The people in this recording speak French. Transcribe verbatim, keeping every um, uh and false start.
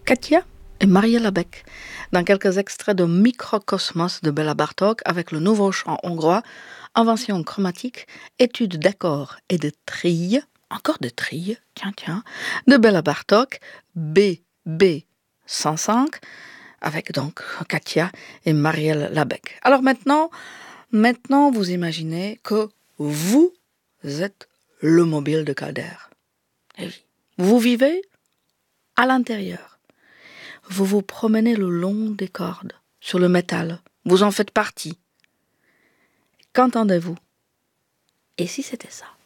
Katia et Marielle Labec, dans quelques extraits de Microcosmos de Béla Bartók avec le nouveau chant hongrois, Invention chromatique, étude d'accords et de trilles, encore de trilles, tiens, tiens, de Béla Bartók, B B cent cinq, avec donc Katia et Marielle Labec. Alors maintenant, maintenant vous imaginez que vous êtes le mobile de Calder. Et oui, vous vivez à l'intérieur. Vous vous promenez le long des cordes, sur le métal. Vous en faites partie. Qu'entendez-vous? Et si c'était ça?